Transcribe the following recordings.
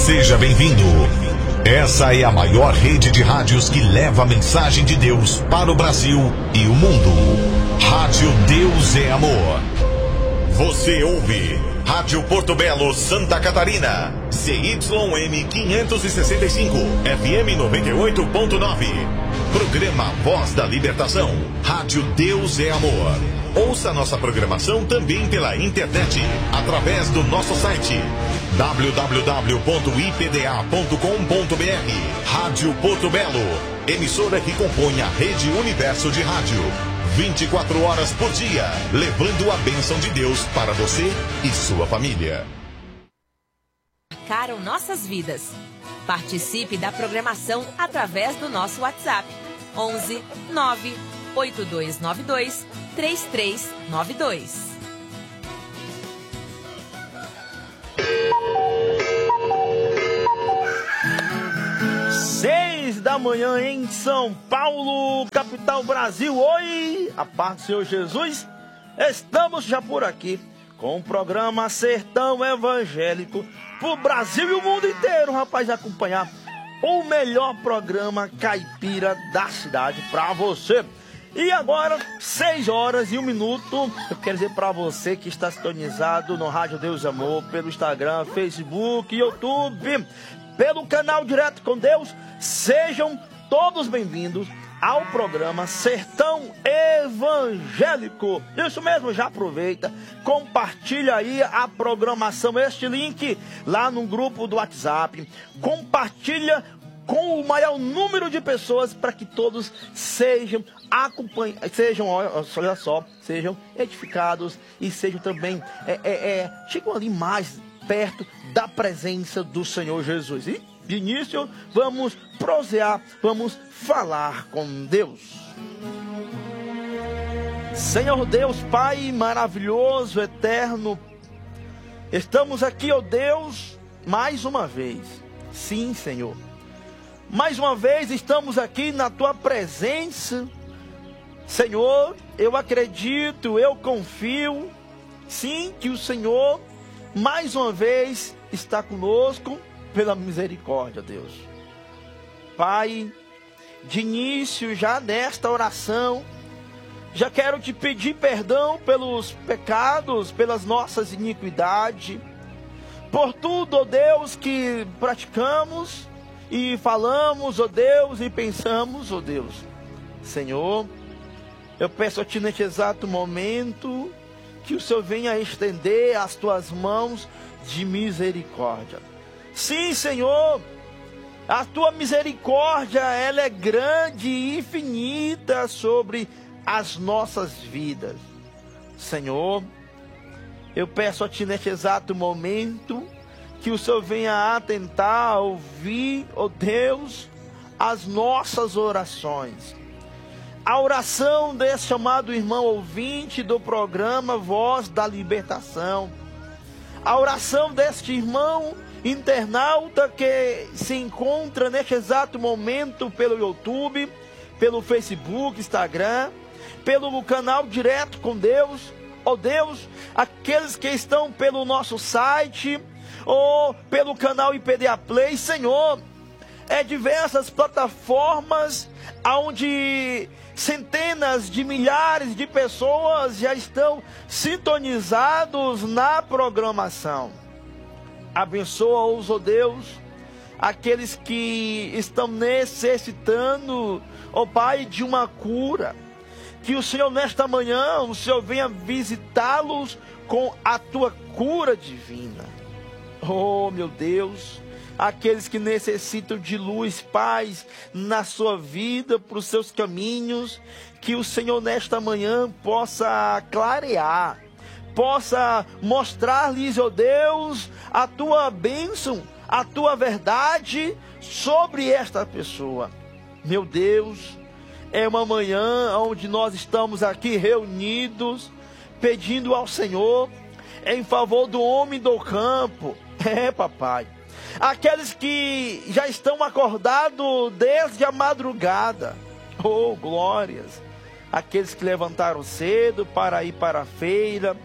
Seja bem-vindo. Essa é a maior rede de rádios que leva a mensagem de Deus para o Brasil e o mundo. Rádio Deus é Amor. Você ouve Rádio Porto Belo, Santa Catarina. CYM 565, FM 98.9. Programa Voz da Libertação. Rádio Deus é Amor. Ouça nossa programação também pela internet, através do nosso site www.ipda.com.br. Rádio Porto Belo, emissora que compõe a Rede Universo de Rádio. 24 horas por dia, levando a bênção de Deus para você e sua família. Marcaram nossas vidas. Participe da programação através do nosso WhatsApp 11 9 8292 3392. 6 da manhã em São Paulo, capital Brasil. Oi, a paz do Senhor Jesus. Estamos já por aqui com o programa Sertão Evangélico pro Brasil e o mundo inteiro, rapaz, acompanhar o melhor programa caipira da cidade pra você. E agora, 6 horas e 1 minuto, eu quero dizer pra você que está sintonizado no Rádio Deus Amor, pelo Instagram, Facebook, YouTube, pelo canal Direto com Deus, sejam todos bem-vindos ao programa Sertão Evangélico. Isso mesmo, já aproveita, compartilha aí a programação, este link lá no grupo do WhatsApp, compartilha com o maior número de pessoas para que todos sejam sejam edificados e sejam também chegam ali mais perto da presença do Senhor Jesus. E de início vamos prosear, vamos falar com Deus. Senhor Deus, Pai maravilhoso, eterno, estamos aqui, ó Deus, mais uma vez. Sim, Senhor. Mais uma vez estamos aqui na Tua presença. Senhor, eu acredito, eu confio, sim, que o Senhor mais uma vez está conosco pela misericórdia, Deus. Pai, de início já nesta oração, já quero te pedir perdão pelos pecados, pelas nossas iniquidades, por tudo, ó Deus, que praticamos e falamos, ó Deus, e pensamos, ó Deus. Senhor, eu peço a Ti neste exato momento que o Senhor venha estender as Tuas mãos de misericórdia. Sim, Senhor, a Tua misericórdia, ela é grande e infinita sobre as nossas vidas. Senhor, eu peço a Ti neste exato momento que o Senhor venha atentar, ouvir, ó Deus, as nossas orações. A oração desse chamado irmão ouvinte do programa Voz da Libertação. A oração deste irmão internauta que se encontra neste exato momento pelo YouTube, pelo Facebook, Instagram, pelo canal Direto com Deus. Ó Deus, aqueles que estão pelo nosso site ou pelo canal IPDA Play, Senhor, diversas plataformas onde centenas de milhares de pessoas já estão sintonizados na programação. Abençoa-os, ó Deus, aqueles que estão necessitando, ó Pai, de uma cura. Que o Senhor nesta manhã, o Senhor venha visitá-los com a Tua cura divina. Oh, meu Deus, aqueles que necessitam de luz, paz na sua vida, para os seus caminhos, que o Senhor nesta manhã possa clarear, possa mostrar-lhes, ó Deus, a Tua bênção, a Tua verdade sobre esta pessoa. Meu Deus, é uma manhã onde nós estamos aqui reunidos, pedindo ao Senhor em favor do homem do campo. Papai, aqueles que já estão acordados desde a madrugada, oh glórias, aqueles que levantaram cedo para ir para a feira,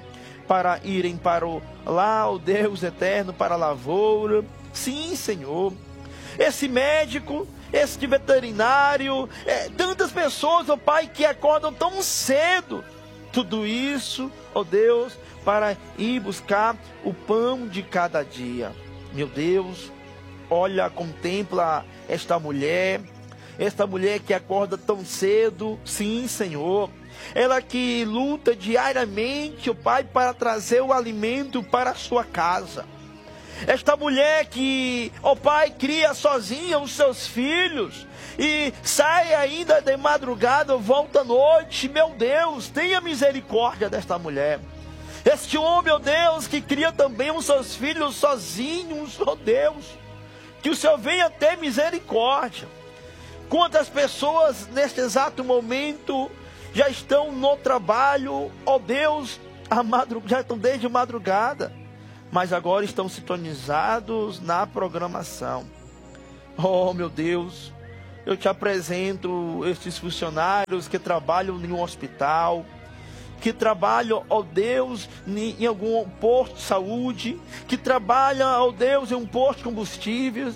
para irem para lá, Deus eterno, para a lavoura. Sim, Senhor. Esse médico, esse veterinário, tantas pessoas, ó Pai, que acordam tão cedo. Tudo isso, ó Deus, para ir buscar o pão de cada dia. Meu Deus, olha, contempla esta mulher que acorda tão cedo. Sim, Senhor. Ela que luta diariamente, ó Pai, para trazer o alimento para a sua casa. Esta mulher que, ó Pai, cria sozinha os seus filhos e sai ainda de madrugada, volta à noite. Meu Deus, tenha misericórdia desta mulher. Este homem, ó Deus, que cria também os seus filhos sozinhos, ó Deus, que o Senhor venha ter misericórdia. Quantas pessoas neste exato momento já estão no trabalho, ó Deus, já estão desde madrugada, mas agora estão sintonizados na programação. Oh, meu Deus, eu te apresento estes funcionários que trabalham em um hospital, que trabalham, ó Deus, em algum posto de saúde, que trabalham, ó Deus, em um posto de combustíveis,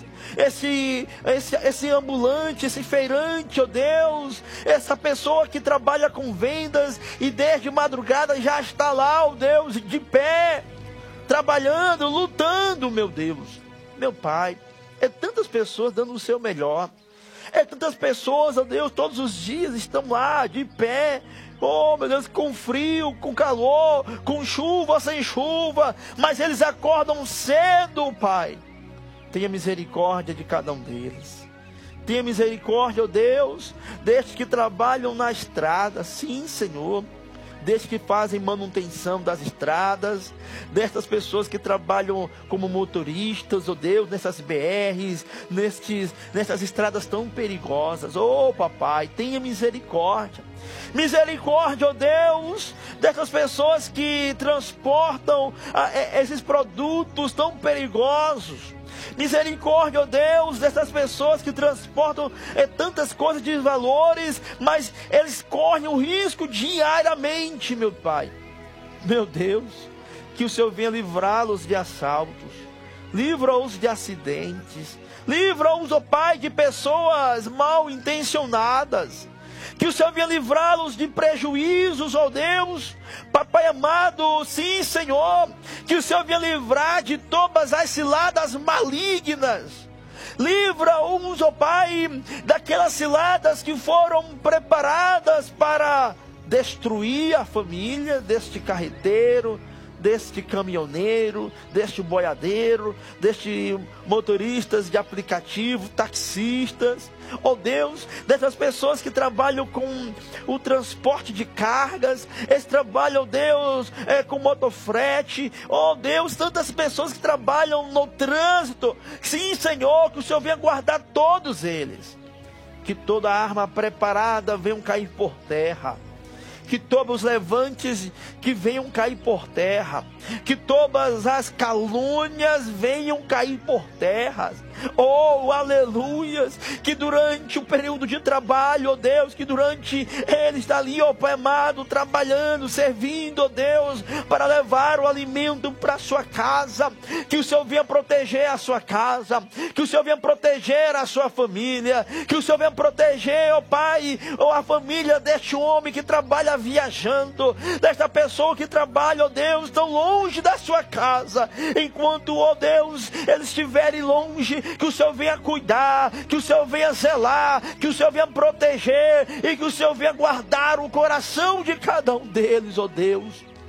esse ambulante, esse feirante, ó Deus, essa pessoa que trabalha com vendas e desde madrugada já está lá, ó Deus, de pé, trabalhando, lutando, meu Deus, meu Pai. É tantas pessoas dando o seu melhor, é tantas pessoas, ó Deus, todos os dias estão lá de pé, oh meu Deus, com frio, com calor, com chuva, sem chuva, mas eles acordam cedo, Pai. Tenha misericórdia de cada um deles. Tenha misericórdia, ó Deus, destes que trabalham na estrada. Sim, Senhor. Destes que fazem manutenção das estradas, destas pessoas que trabalham como motoristas, ó Deus, nessas BRs, nessas estradas tão perigosas. Oh, Papai, tenha misericórdia. Misericórdia, ó Deus, dessas pessoas que transportam esses produtos tão perigosos. Misericórdia, ó Deus, dessas pessoas que transportam tantas coisas de valores, mas eles correm o risco diariamente, meu Pai. Meu Deus, que o Senhor venha livrá-los de assaltos, livra-os de acidentes, livra-os, ó Pai, de pessoas mal intencionadas. Que o Senhor venha livrá-los de prejuízos, ó Deus, Papai amado. Sim, Senhor, que o Senhor venha livrar de todas as ciladas malignas. Livra-os, ó Pai, daquelas ciladas que foram preparadas para destruir a família deste carreteiro, deste caminhoneiro, deste boiadeiro, deste motoristas de aplicativo, taxistas. Oh Deus, dessas pessoas que trabalham com o transporte de cargas, eles trabalham, oh Deus, com motofrete. Oh Deus, tantas pessoas que trabalham no trânsito. Sim, Senhor, que o Senhor venha guardar todos eles. Que toda arma preparada venha cair por terra. Que todos os levantes que venham cair por terra, que todas as calúnias venham cair por terra. Oh, aleluias, que durante o período de trabalho, oh Deus, que durante ele está ali, ó Pai amado, trabalhando, servindo, ó Deus, para levar o alimento para a sua casa, que o Senhor venha proteger a sua casa, que o Senhor venha proteger a sua família, que o Senhor venha proteger, ó Pai, a família deste homem que trabalha viajando, desta pessoa que trabalha, ó Deus, tão longe da sua casa, enquanto, ó Deus, eles estiverem longe, que o Senhor venha cuidar, que o Senhor venha zelar, que o Senhor venha proteger e que o Senhor venha guardar o coração de cada um deles, ó Deus.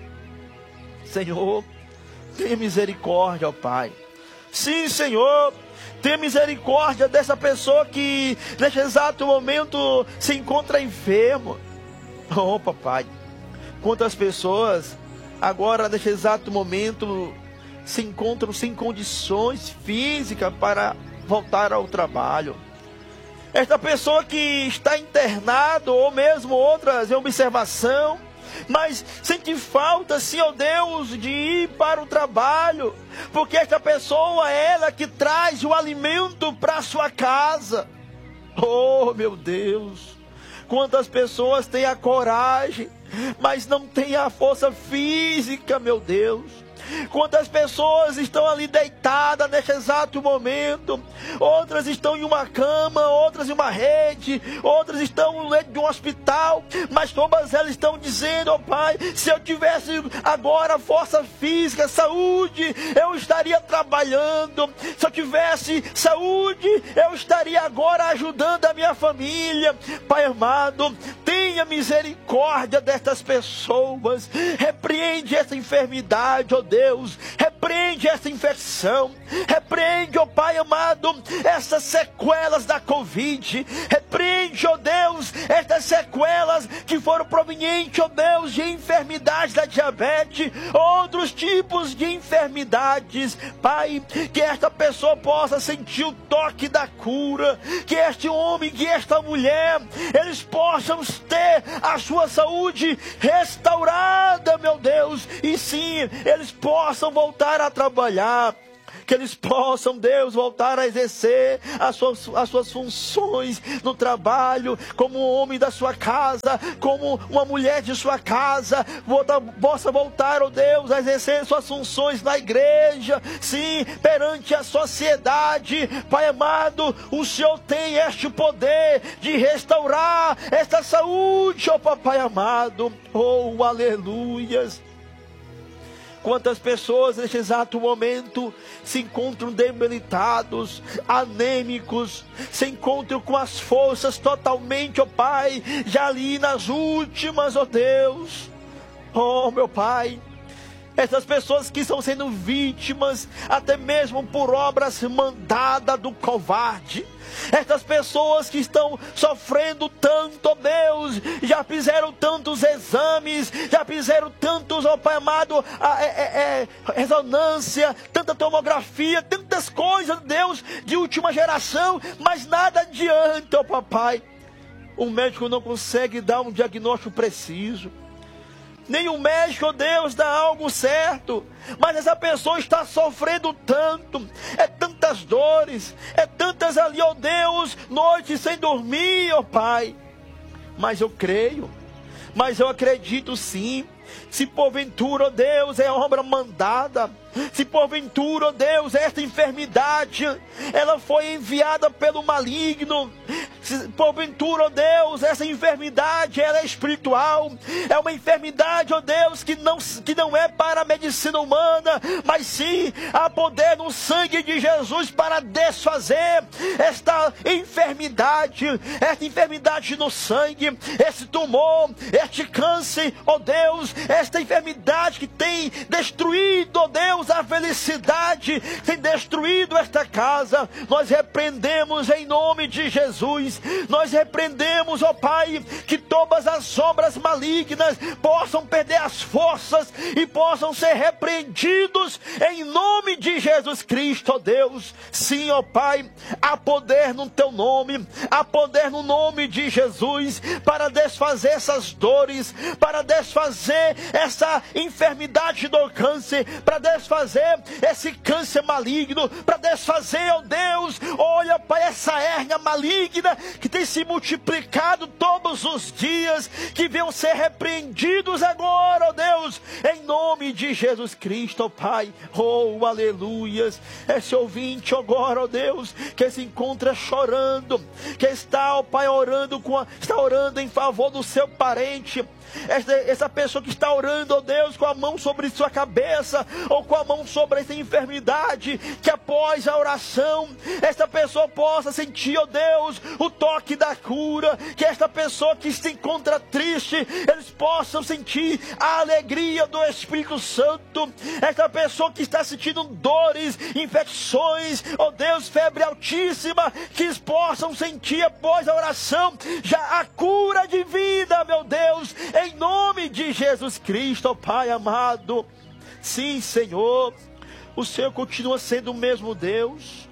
Senhor, tenha misericórdia, ó Pai. Sim, Senhor, tenha misericórdia dessa pessoa que neste exato momento se encontra enfermo. Oh, Papai, quantas pessoas agora neste exato momento se encontram sem condições físicas para voltar ao trabalho. Esta pessoa que está internada, ou mesmo outras em observação, mas sente falta, sim, ó Deus, de ir para o trabalho, porque esta pessoa é ela que traz o alimento para a sua casa. Oh, meu Deus, quantas pessoas têm a coragem mas não têm a força física, meu Deus. Quantas pessoas estão ali deitadas neste exato momento, outras estão em uma cama, outras em uma rede, outras estão no leito de um hospital, mas todas elas estão dizendo: ó Pai, se eu tivesse agora força física, saúde, eu estaria trabalhando. Se eu tivesse saúde, eu estaria agora ajudando a minha família. Pai amado, tenha misericórdia destas pessoas, repreende essa enfermidade, ó Deus, repreende essa infecção, repreende, ó Pai amado, essas sequelas da Covid, repreende, ó Deus, estas sequelas que foram provenientes, ó Deus, de enfermidades da diabetes, outros tipos de enfermidades. Pai, que esta pessoa possa sentir o toque da cura, que este homem, que esta mulher, eles possam ter a sua saúde restaurada, meu Deus, e sim, eles possam voltar a trabalhar, que eles possam, Deus, voltar a exercer as suas funções no trabalho, como um homem da sua casa, como uma mulher de sua casa, possa voltar, ó Deus, a exercer suas funções na igreja, sim, perante a sociedade. Pai amado, o Senhor tem este poder de restaurar esta saúde, ó Papai amado, oh, aleluias. Quantas pessoas neste exato momento se encontram debilitados, anêmicos, se encontram com as forças totalmente, ó Pai, já ali nas últimas, ó Deus, ó meu Pai. Essas pessoas que estão sendo vítimas, até mesmo por obras mandadas do covarde. Essas pessoas que estão sofrendo tanto, ó Deus, já fizeram tantos exames, já fizeram tantos, ó Pai amado, ressonância, tanta tomografia, tantas coisas, Deus, de última geração, mas nada adianta, ó Papai. O médico não consegue dar um diagnóstico preciso. Nenhum médico, ó Deus, dá algo certo. Mas essa pessoa está sofrendo tanto. É tantas dores. É tantas ali, ó Deus, noites sem dormir, ó Pai. Mas eu creio. Mas eu acredito sim. Se porventura, ó Deus, é obra mandada, se porventura, ó Deus, esta enfermidade, ela foi enviada pelo maligno, se porventura, ó Deus, essa enfermidade, ela é espiritual, é uma enfermidade, ó Deus, que não é para a medicina humana, mas sim há poder no sangue de Jesus para desfazer esta enfermidade no sangue, esse tumor, este câncer, ó Deus, esta enfermidade que tem destruído, ó Deus, a felicidade, tem destruído esta casa. Nós repreendemos em nome de Jesus. Nós repreendemos, ó Pai, que todas as obras malignas possam perder as forças e possam ser repreendidos em nome de Jesus Cristo, ó Deus. Sim, ó Pai, há poder no teu nome, há poder no nome de Jesus para desfazer essas dores, para desfazer essa enfermidade do câncer, para desfazer esse câncer maligno, para desfazer, ó Deus, olha, Pai, essa hérnia maligna que tem se multiplicado todos os dias, que venham ser repreendidos agora, ó Deus, em nome de Jesus Cristo, ó Pai, oh, aleluias. Esse ouvinte agora, ó Deus, que se encontra chorando, que está, ó Pai, está orando em favor do seu parente, essa pessoa que está orando, ó Deus, com a mão sobre sua cabeça, ou com a mão sobre essa enfermidade, que após a oração, esta pessoa possa sentir, ó Deus, o toque da cura, que esta pessoa que se encontra triste, eles possam sentir a alegria do Espírito Santo, esta pessoa que está sentindo dores, infecções, ó Deus, febre altíssima, que eles possam sentir após a oração, já a cura de vida, meu Deus, em nome de Jesus Cristo, ó Pai amado. Sim, Senhor, o Senhor continua sendo o mesmo Deus.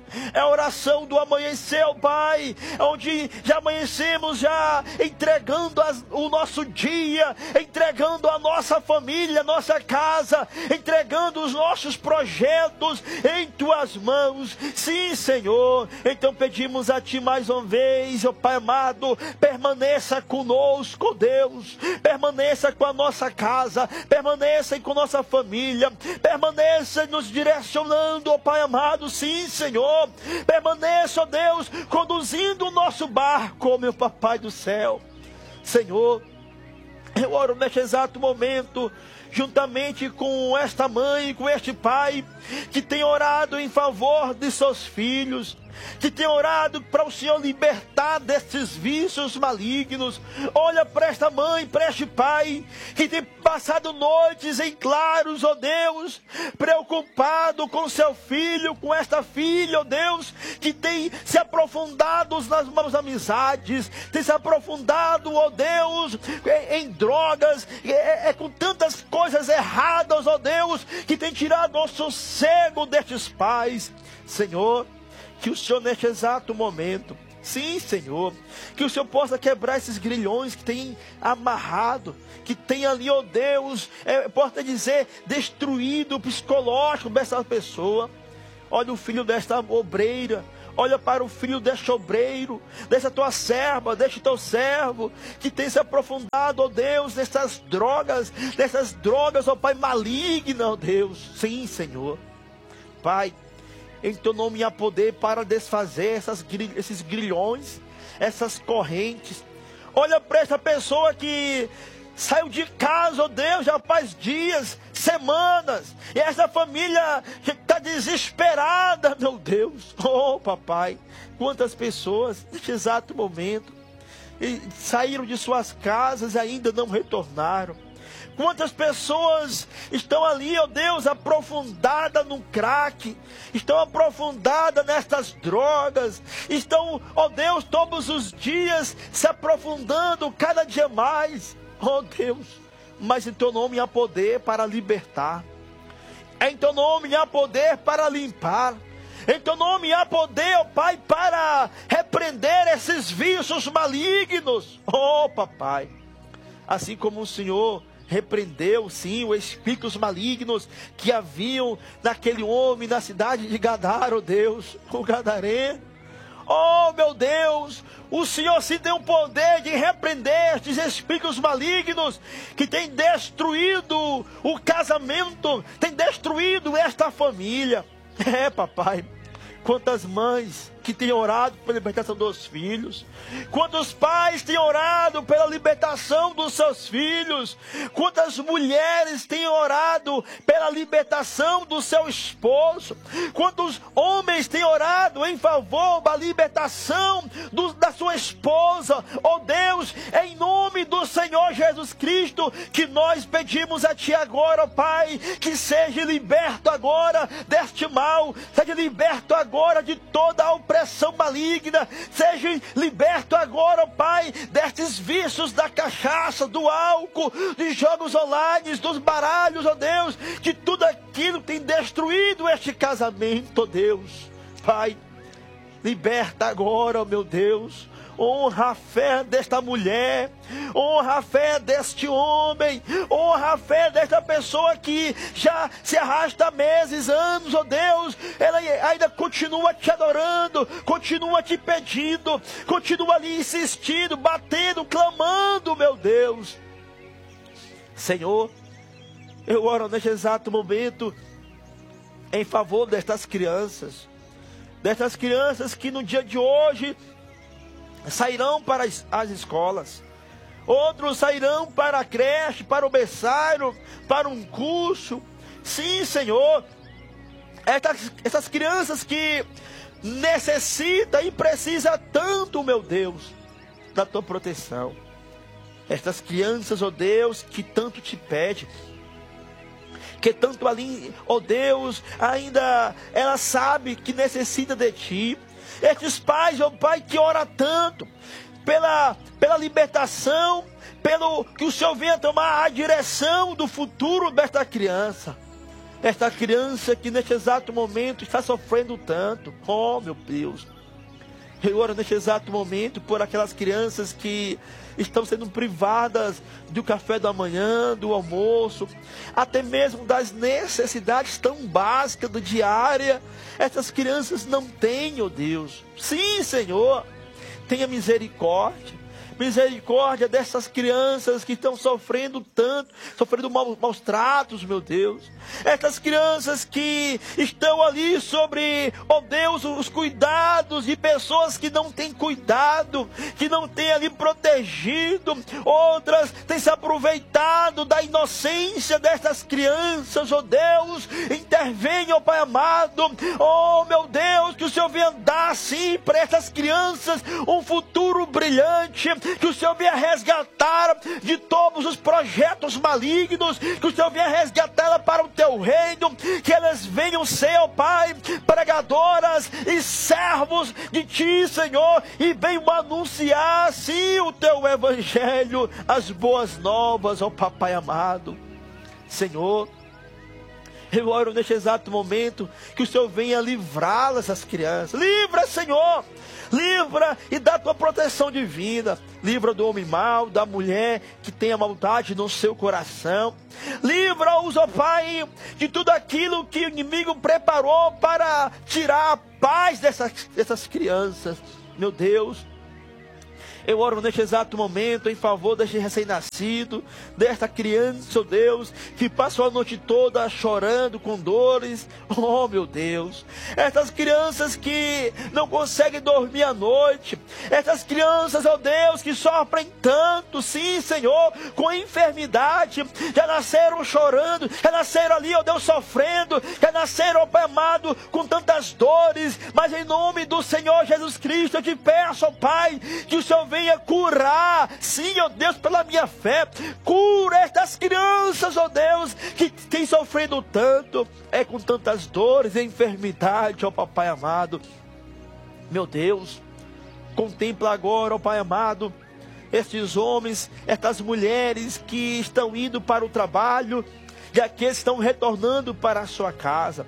É a oração do amanhecer, ó Pai, onde já amanhecemos já entregando o nosso dia, entregando a nossa família, a nossa casa, entregando os nossos projetos em Tuas mãos. Sim, Senhor. Então pedimos a Ti mais uma vez, ó Pai amado, permaneça conosco, ó Deus, permaneça com a nossa casa, permaneça com a nossa família, permaneça nos direcionando, ó Pai amado. Sim, Senhor. Permaneça, ó Deus, conduzindo o nosso barco, ó meu Papai do céu. Senhor, eu oro neste exato momento, juntamente com esta mãe, com este pai, que tem orado em favor de seus filhos, que tem orado para o Senhor libertar desses vícios malignos. Olha para esta mãe, para este pai, que tem passado noites em claros, ó Deus, preocupado com seu filho, com esta filha, ó Deus, que tem se aprofundado nas maus amizades, tem se aprofundado, ó Deus, em drogas, com tantas coisas erradas, ó Deus, que tem tirado o sossego destes pais. Senhor, que o Senhor neste exato momento, sim, Senhor, que o Senhor possa quebrar esses grilhões que tem amarrado, que tem ali, ó Deus, possa dizer, destruído o psicológico dessa pessoa. Olha o filho desta obreira, olha para o filho deste obreiro, dessa tua serva, deste teu servo, que tem se aprofundado, ó Deus, nessas drogas, ó Pai, malignas, ó Deus. Sim, Senhor. Pai, em teu nome há poder para desfazer esses grilhões, essas correntes. Olha para essa pessoa que saiu de casa, ó Deus, já faz dias, semanas, e essa família está desesperada, meu Deus. Oh, papai, quantas pessoas neste exato momento saíram de suas casas e ainda não retornaram. Quantas pessoas estão ali, ó Deus, aprofundadas no crack, estão aprofundadas nestas drogas, estão, ó Deus, todos os dias se aprofundando cada dia mais, ó Deus. Mas em teu nome há poder para libertar, em teu nome há poder para limpar, em teu nome há poder, ó Pai, para repreender esses vícios malignos. Oh, papai, assim como o Senhor repreendeu, sim, os espíritos malignos que haviam naquele homem na cidade de Gadara, ó Deus, o gadareno. Oh, meu Deus, o Senhor se deu o poder de repreender estes espíritos malignos que têm destruído o casamento, têm destruído esta família. Papai, quantas mães que têm orado pela libertação dos filhos, quantos pais têm orado pela libertação dos seus filhos, quantas mulheres têm orado pela libertação do seu esposo, quantos homens têm orado em favor da libertação da sua esposa. Oh Deus, em nome do Senhor Jesus Cristo, que nós pedimos a Ti agora, Pai, que seja liberto agora deste mal, seja liberto agora de toda a opressão maligna, seja liberto agora, Pai, destes vícios da cachaça, do álcool, de jogos online, dos baralhos, ó Deus, de tudo aquilo que tem destruído este casamento, ó Deus. Pai, liberta agora, ó meu Deus. Honra a fé desta mulher, honra a fé deste homem, honra a fé desta pessoa que já se arrasta meses, anos, ó Deus. Ela ainda continua te adorando, continua te pedindo, continua ali insistindo, batendo, clamando, meu Deus. Senhor, eu oro neste exato momento em favor destas crianças que no dia de hoje sairão para as escolas, outros sairão para a creche, para o berçário, para um curso. Sim, Senhor, essas crianças que necessitam e precisam tanto, meu Deus, da tua proteção. Estas crianças, ó Deus, que tanto te pedem, que tanto ali, ó Deus, ainda ela sabe que necessita de Ti. Estes pais, ó Pai, que ora tanto pela libertação, pelo que o Senhor venha tomar a direção do futuro desta criança. esta criança que neste exato momento está sofrendo tanto. Oh, meu Deus. Eu oro neste exato momento por aquelas crianças que estão sendo privadas do café da manhã, do almoço, até mesmo das necessidades tão básicas do diária. Essas crianças não têm, oh Deus. Sim, Senhor, tenha misericórdia. Misericórdia dessas crianças que estão sofrendo tanto, sofrendo maus tratos, meu Deus. Essas crianças que estão ali sobre, ó Deus, os cuidados de pessoas que não têm cuidado, que não têm ali protegido. Outras têm se aproveitado da inocência dessas crianças, ó Deus. Intervenha, ó Pai amado. Oh, meu Deus, que o Senhor venha dar, sim, para essas crianças um futuro brilhante. Que o Senhor venha resgatar de todos os projetos malignos, que o Senhor venha resgatá-la para o teu reino, que elas venham ser, ó Pai, pregadoras e servos de ti, Senhor, e venham anunciar, sim, o teu evangelho, as boas novas, ó Papai amado. Senhor, eu oro neste exato momento que o Senhor venha livrá-las, essas crianças. Livra, Senhor. Livra e dá a tua proteção divina. Livra do homem mau, da mulher que tem a maldade no seu coração. Livra-os, ó Pai, de tudo aquilo que o inimigo preparou para tirar a paz dessas crianças. Meu Deus, eu oro neste exato momento em favor deste recém-nascido, desta criança, ó Deus, que passou a noite toda chorando com dores. Oh, meu Deus, essas crianças que não conseguem dormir à noite, essas crianças, ó Deus, que sofrem tanto, sim, Senhor, com enfermidade, já nasceram chorando, já nasceram ali, ó Deus, sofrendo, já nasceram, ó Pai amado, com tantas dores, mas em nome do Senhor Jesus Cristo, eu te peço, ó Pai, que o Senhor venha curar, sim, ó Deus, pela minha fé, cura estas crianças, ó Deus, que têm sofrido tanto, com tantas dores e enfermidade, ó Papai amado. Meu Deus, contempla agora, ó Pai amado, estes homens, estas mulheres que estão indo para o trabalho e aqueles que estão retornando para a sua casa.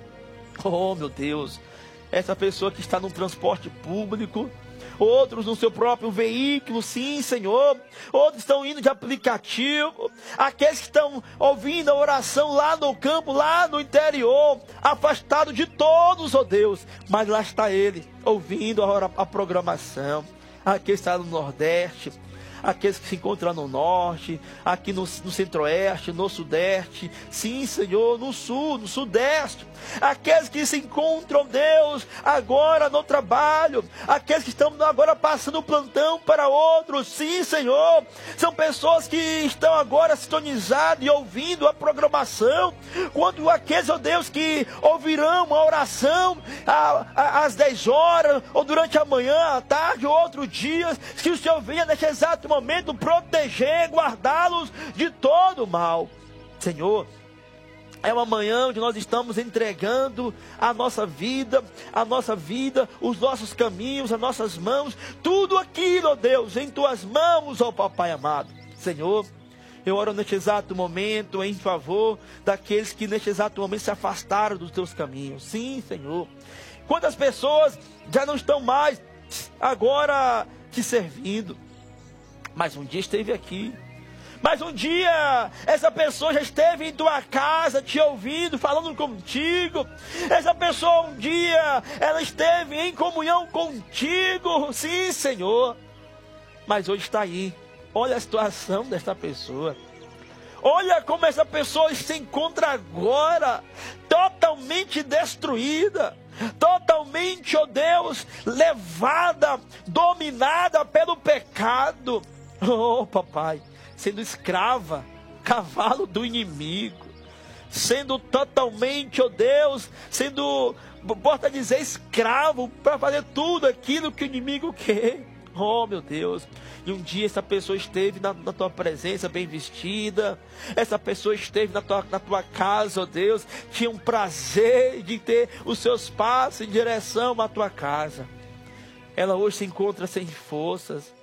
Oh, meu Deus, essa pessoa que está no transporte público, outros no seu próprio veículo, sim, Senhor. Outros estão indo de aplicativo. Aqueles que estão ouvindo a oração lá no campo, lá no interior, afastado de todos, ó Deus. Mas lá está ele, ouvindo a programação. Aquele está no Nordeste, aqueles que se encontram no Norte, aqui no Centro-Oeste, no Sudeste, sim, Senhor, no Sul, no Sudeste, aqueles que se encontram, Deus, agora no trabalho, aqueles que estão agora passando plantão para outros, sim, Senhor, são pessoas que estão agora sintonizadas e ouvindo a programação, quanto aqueles, ó Deus, que ouvirão a oração às 10 horas, ou durante a manhã, à tarde, ou outros dias, que o Senhor venha neste exato momento proteger, guardá-los de todo mal. Senhor, é uma manhã onde nós estamos entregando a nossa vida, os nossos caminhos, as nossas mãos, tudo aquilo, ó Deus, em tuas mãos, ó Papai amado. Senhor, eu oro neste exato momento em favor daqueles que neste exato momento se afastaram dos teus caminhos. Sim, Senhor. Quantas pessoas já não estão mais agora te servindo, mas um dia esteve aqui. Mas um dia essa pessoa já esteve em tua casa te ouvindo, falando contigo. Essa pessoa um dia ela esteve em comunhão contigo. Sim, Senhor. Mas hoje está aí. Olha a situação desta pessoa. Olha como essa pessoa se encontra agora, totalmente destruída, totalmente, ó Deus, levada, dominada pelo pecado. Oh, Papai, sendo escrava, cavalo do inimigo, sendo totalmente, ó Deus, sendo, bota dizer, escravo para fazer tudo aquilo que o inimigo quer. Oh, meu Deus, e um dia essa pessoa esteve na tua presença bem vestida, essa pessoa esteve na tua casa, ó Deus, tinha um prazer de ter os seus passos em direção à tua casa. Ela hoje se encontra sem forças,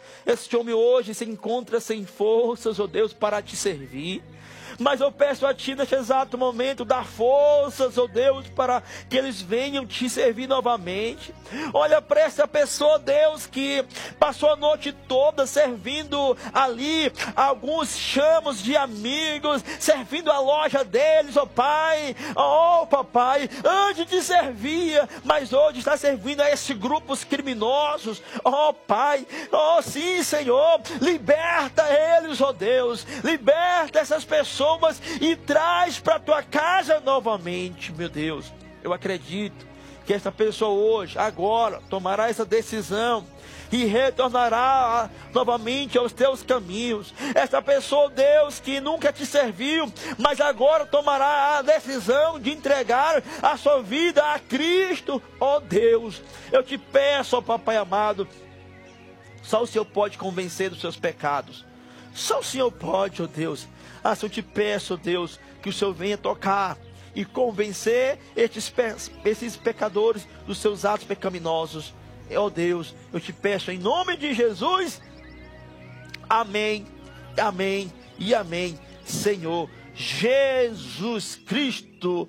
Este homem hoje se encontra sem forças, ó Deus, para te servir. Mas eu peço a Ti neste exato momento, dá forças, ó Deus, para que eles venham te servir novamente. Olha para essa pessoa, Deus, que passou a noite toda servindo ali, alguns chamamos de amigos, servindo a loja deles, ó Pai. Ó Papai, antes te servia, mas hoje está servindo a esses grupos criminosos. Ó Pai, ó sim, Senhor, liberta eles, ó Deus, liberta essas pessoas e traz para a tua casa novamente, meu Deus. Eu acredito que essa pessoa hoje, agora, tomará essa decisão e retornará novamente aos teus caminhos. Essa pessoa, Deus, que nunca te serviu, mas agora tomará a decisão de entregar a sua vida a Cristo. Ó Deus, eu te peço, ó Papai amado, só o Senhor pode convencer dos seus pecados. Só o Senhor pode, ó Deus. Se eu te peço, ó Deus, que o Senhor venha tocar e convencer esses pecadores dos seus atos pecaminosos. Ó Deus, eu te peço em nome de Jesus. Amém, amém e amém, Senhor Jesus Cristo.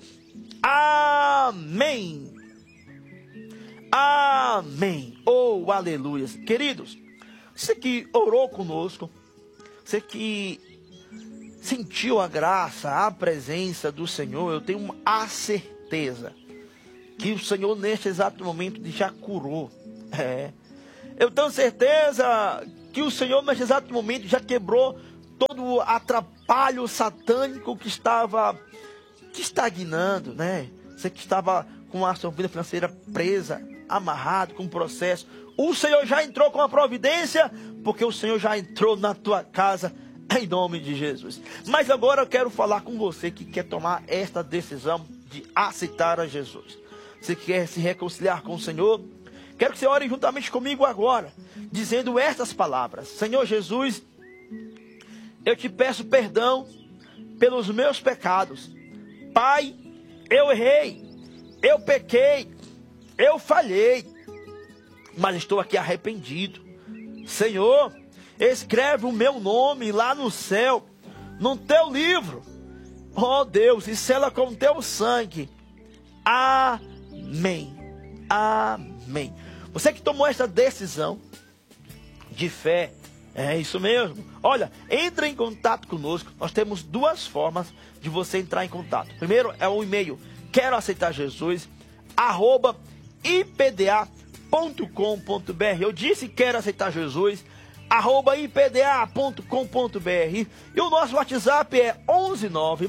Amém. Amém. Oh, aleluia. Queridos, você que orou conosco, você que sentiu a graça, a presença do Senhor, eu tenho a certeza que o Senhor neste exato momento já curou. Eu tenho certeza que o Senhor neste exato momento já quebrou todo o atrapalho satânico que estava estagnando, né? Você que estava com a sua vida financeira presa, amarrado com um processo, o Senhor já entrou com a providência, porque o Senhor já entrou na tua casa, em nome de Jesus. Mas agora eu quero falar com você que quer tomar esta decisão de aceitar a Jesus. Você quer se reconciliar com o Senhor? Quero que você ore juntamente comigo agora, dizendo estas palavras: Senhor Jesus, eu te peço perdão pelos meus pecados. Pai, eu errei, eu pequei, eu falhei, mas estou aqui arrependido. Senhor, escreve o meu nome lá no céu, no teu livro, ó Deus, e sela com teu sangue. Amém, amém. Você que tomou essa decisão de fé, é isso mesmo. Olha, entre em contato conosco. Nós temos duas formas de você entrar em contato. Primeiro é o e-mail quero aceitar Jesus @ipda.com.br. Eu disse quero aceitar Jesus @ipda.com.br. E o nosso WhatsApp é 119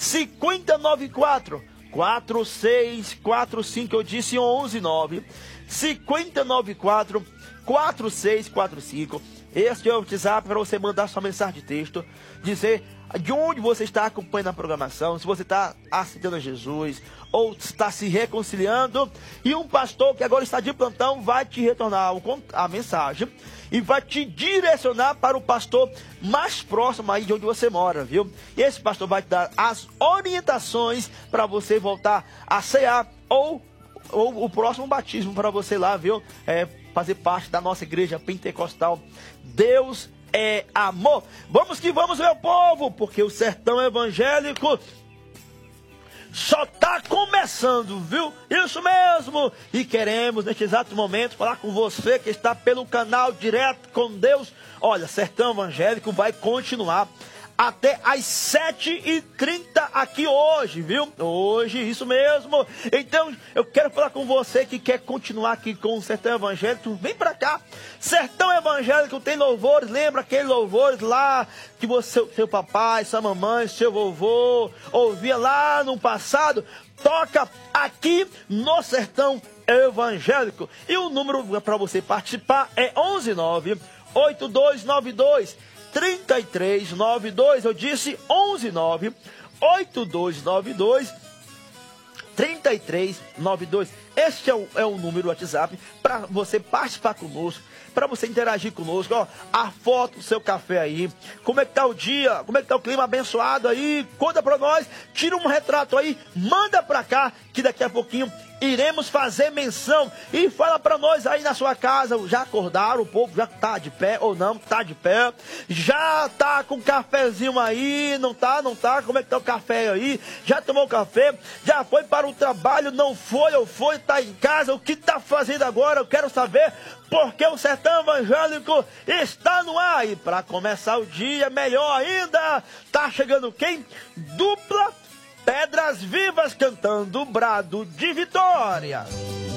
5094 4645. Eu disse 119 5094 4645. Este é o WhatsApp para você mandar sua mensagem de texto, dizer de onde você está acompanhando a programação, se você está aceitando a Jesus ou está se reconciliando. E um pastor que agora está de plantão vai te retornar a mensagem e vai te direcionar para o pastor mais próximo aí de onde você mora, viu? E esse pastor vai te dar as orientações para você voltar a cear ou o próximo batismo para você lá, viu? Fazer parte da nossa igreja pentecostal. Deus é amor. Vamos que vamos, meu povo, porque o sertão evangélico só está começando, viu? Isso mesmo. E queremos, neste exato momento, falar com você que está pelo canal Direto com Deus. Olha, Sertão Evangélico vai continuar até às 7h30 aqui hoje, viu? Hoje, isso mesmo. Então, eu quero falar com você que quer continuar aqui com o Sertão Evangélico. Vem pra cá. Sertão Evangélico tem louvores. Lembra aqueles louvores lá que você, seu papai, sua mamãe, seu vovô ouvia lá no passado? Toca aqui no Sertão Evangélico. E o número para você participar é 119 8292 3392. Eu disse 119 8292 3392. Este é o número do WhatsApp para você participar conosco, para você interagir conosco. Ó, a foto do seu café aí, como é que tá o dia, como é que tá o clima abençoado aí, conta para nós, tira um retrato aí, manda para cá, que daqui a pouquinho iremos fazer menção. E fala para nós aí na sua casa, já acordaram, o povo já tá de pé ou não tá de pé, já tá com cafezinho aí, não tá, como é que tá o café aí, já tomou café, já foi para o trabalho, não foi ou foi, tá em casa, o que tá fazendo agora, eu quero saber, porque o Sertão Evangélico está no ar. E para começar o dia, melhor ainda, tá chegando quem? Dupla Pedras Vivas cantando Brado de Vitória.